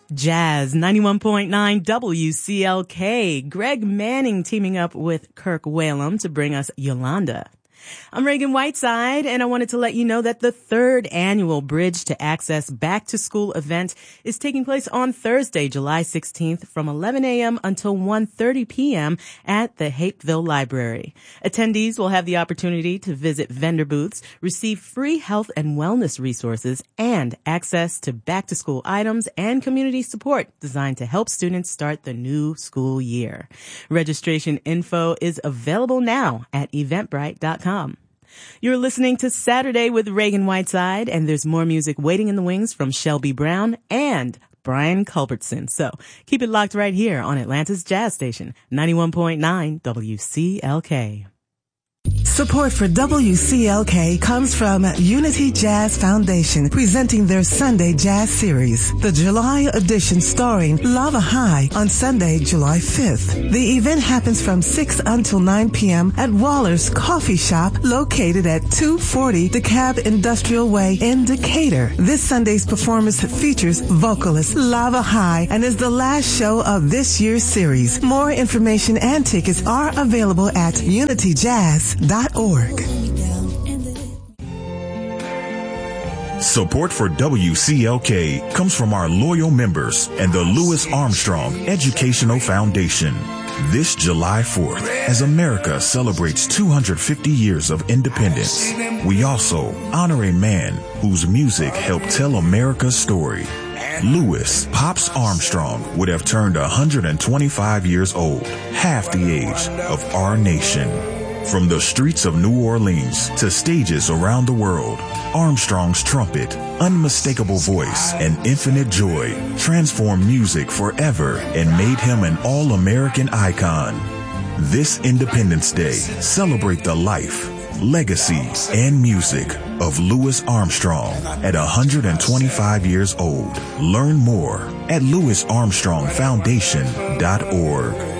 Jazz 91.9 WCLK. Greg Manning teaming up with Kirk Whalum to bring us Yolanda. I'm Reagan Whiteside, and I wanted to let you know that the third annual Bridge to Access Back to School event is taking place on Thursday, July 16th from 11 a.m. until 1:30 p.m. at the Hapeville Library. Attendees will have the opportunity to visit vendor booths, receive free health and wellness resources, and access to back-to-school items and community support designed to help students start the new school year. Registration info is available now at eventbrite.com. You're listening to Saturday with Reagan Whiteside, and there's more music waiting in the wings from Shelby Brown and Brian Culbertson. So keep it locked right here on Atlanta's Jazz Station, 91.9 WCLK. Support for WCLK comes from Unity Jazz Foundation, presenting their Sunday Jazz Series, the July edition starring Lava High on Sunday, July 5th. The event happens from 6 until 9 p.m. at Waller's Coffee Shop, located at 240 DeKalb Industrial Way in Decatur. This Sunday's performance features vocalist Lava High and is the last show of this year's series. More information and tickets are available at unityjazz.org. Support for WCLK comes from our loyal members and the Louis Armstrong Educational Foundation. This July 4th, as America celebrates 250 years of independence, we also honor a man whose music helped tell America's story. Louis Pops Armstrong would have turned 125 years old, half the age of our nation. From the streets of New Orleans to stages around the world, Armstrong's trumpet, unmistakable voice, and infinite joy transformed music forever and made him an all-American icon. This Independence Day, celebrate the life, legacy, and music of Louis Armstrong at 125 years old. Learn more at louisarmstrongfoundation.org.